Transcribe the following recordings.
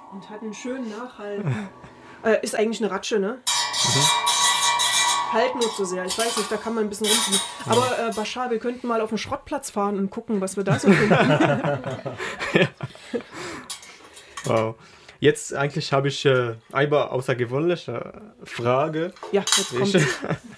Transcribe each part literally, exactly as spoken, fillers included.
Und hat einen schönen Nachhall. äh, ist eigentlich eine Ratsche, ne? Mhm. Halt nur zu sehr. Ich weiß nicht, da kann man ein bisschen rumziehen. Aber äh, Bashar, wir könnten mal auf den Schrottplatz fahren und gucken, was wir da so finden. Ja. Wow. Jetzt eigentlich habe ich äh, eine außergewöhnliche Frage. Ja, jetzt kommt ich,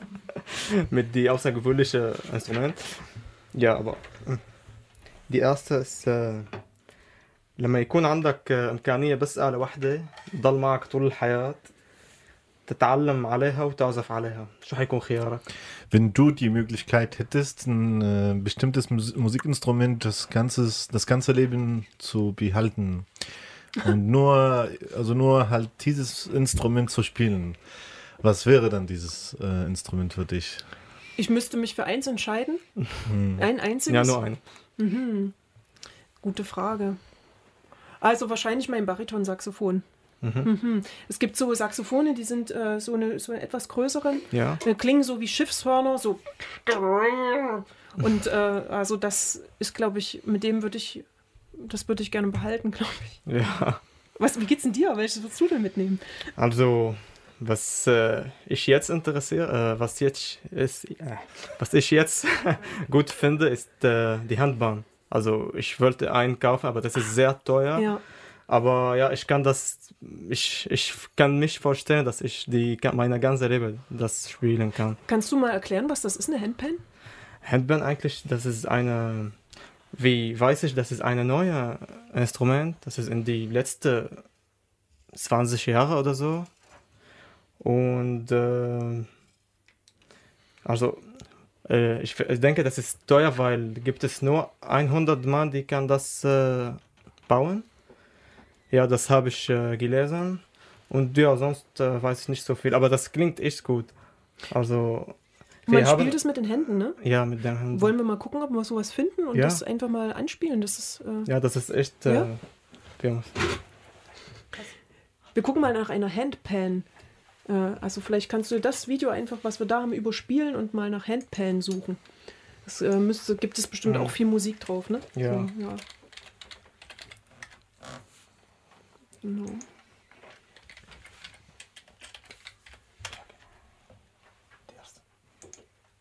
mit die außergewöhnliche Instrument. Ja, aber die erste ist äh, لما يكون عندك إمكانية بس آلة واحدة تضل معك طول الحياة تتعلم عليها وتعزف عليها شو حيكون خيارك؟ Wenn du die Möglichkeit hättest, ein äh, bestimmtes Mus- Musikinstrument das ganze, das ganze Leben zu behalten und nur, also nur halt dieses Instrument zu spielen, was wäre dann dieses äh, Instrument für dich? Ich müsste mich für eins entscheiden. Hm. Ein einziges? Ja, nur ein. Mhm. Gute Frage. Also wahrscheinlich mein Baritonsaxophon. Mhm. Mhm. Es gibt so Saxophone, die sind äh, so eine so eine etwas größere, ja. äh, klingen so wie Schiffshörner, so. Und äh, also das ist, glaube ich, mit dem würde ich, das würde ich gerne behalten, glaube ich. Ja. Was, wie geht's denn dir? Welches würdest du denn mitnehmen? Also, was äh, ich jetzt interessiere, äh, was jetzt ist, äh, was ich jetzt gut finde, ist äh, die Handbahn. Also ich wollte einen kaufen, aber das ist sehr teuer. Ja. Aber ja, ich kann das, ich, ich kann mich vorstellen, dass ich die meine ganze Leben das spielen kann. Kannst du mal erklären, was das ist, eine Handpan? Handpan eigentlich, das ist eine, wie weiß ich, das ist ein neues Instrument, das ist in die letzten zwanzig Jahre oder so. Und äh, also äh, ich, ich denke, das ist teuer, weil gibt es nur hundert Mann, die kann das äh, bauen. Ja, das habe ich äh, gelesen. Und ja, sonst äh, weiß ich nicht so viel. Aber das klingt echt gut. Also man haben, spielt es mit den Händen, ne? Ja, mit den Händen. Wollen wir mal gucken, ob wir sowas finden und ja. das einfach mal anspielen? Das ist, äh, ja, das ist echt... Äh, ja? ja. Wir gucken mal nach einer Handpan. Äh, also vielleicht kannst du das Video einfach, was wir da haben, überspielen und mal nach Handpan suchen. Das äh, müsste, gibt es bestimmt ja. auch viel Musik drauf, ne? Ja. So, ja. Genau.